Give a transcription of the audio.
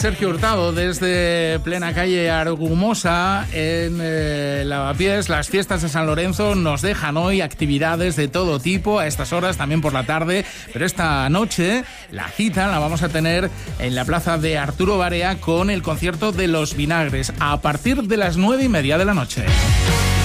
Sergio Hurtado desde plena calle Argumosa en Lavapiés. Las fiestas de San Lorenzo nos dejan hoy actividades de todo tipo a estas horas, también por la tarde, pero esta noche la cita la vamos a tener en la plaza de Arturo Barea con el concierto de Los Vinagres a partir de las 9:30 de la noche.